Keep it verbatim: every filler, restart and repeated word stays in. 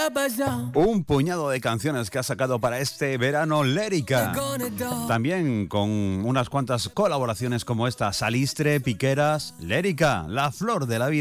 Un puñado de canciones que ha sacado para este verano Lérica. También con unas cuantas colaboraciones como esta: Salistre, Piqueras, Lérica, la flor de la vida.